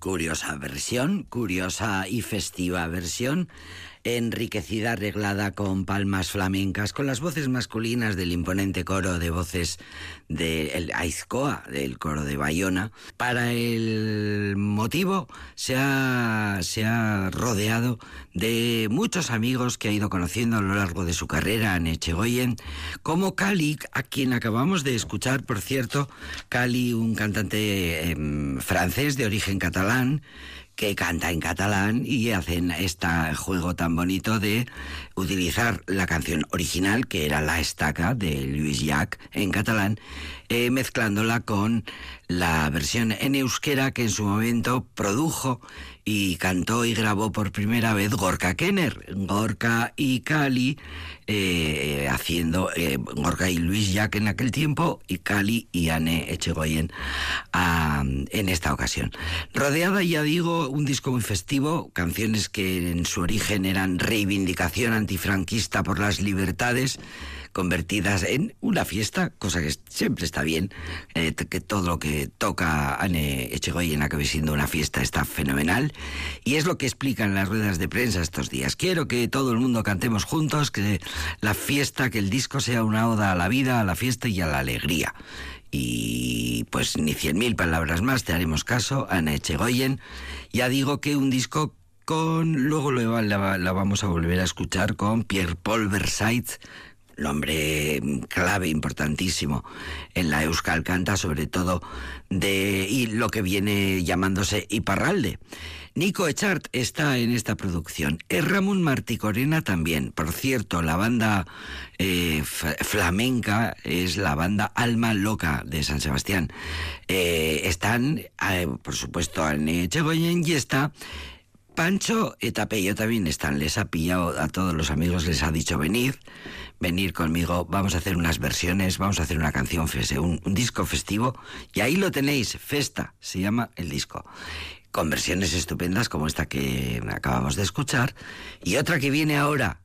Curiosa y festiva versión, enriquecida, arreglada con palmas flamencas, con las voces masculinas del imponente coro de voces del Aizkoa, del coro de Bayona. Para el motivo se ha rodeado de muchos amigos que ha ido conociendo a lo largo de su carrera, Ane Etxegoyen, como Cali, a quien acabamos de escuchar, por cierto. Cali, un cantante francés de origen catalán, que canta en catalán y hacen este juego tan bonito de utilizar la canción original, que era La Estaca, de Lluís Llach, en catalán, mezclándola con la versión en euskera que en su momento produjo y cantó y grabó por primera vez Gorka Kenner. Gorka y Cali haciendo Gorka y Lluís Llach en aquel tiempo, y Cali y Ane Etxegoyen en esta ocasión. Rodeada, ya digo, un disco muy festivo, canciones que en su origen eran reivindicación antifranquista por las libertades, convertidas en una fiesta, cosa que siempre está bien, que todo lo que toca Ane Etxegoyen acabe siendo una fiesta, está fenomenal, y es lo que explican las ruedas de prensa estos días. Quiero que todo el mundo cantemos juntos, que la fiesta, que el disco sea una oda a la vida, a la fiesta y a la alegría. Y pues ni 100.000 palabras más, te haremos caso, Ane Etxegoyen. Ya digo que un disco luego la vamos a volver a escuchar con Pierre-Paul Versailles, nombre clave, importantísimo en la Euskal Canta, sobre todo y lo que viene llamándose Iparralde. Nico Echart está en esta producción. Erramun Martikorena también. Por cierto, la banda flamenca es la banda Alma Loca de San Sebastián. Están, por supuesto, Ane Etxegoyen, y está Pancho Etapello también están. Les ha pillado a todos los amigos, les ha dicho venir conmigo, vamos a hacer unas versiones, vamos a hacer una canción, un disco festivo, y ahí lo tenéis, Festa se llama el disco, con versiones estupendas como esta que acabamos de escuchar, y otra que viene ahora,